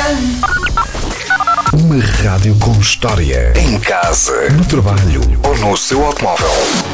Uma rádio com história. Em casa, no trabalho ou no seu automóvel.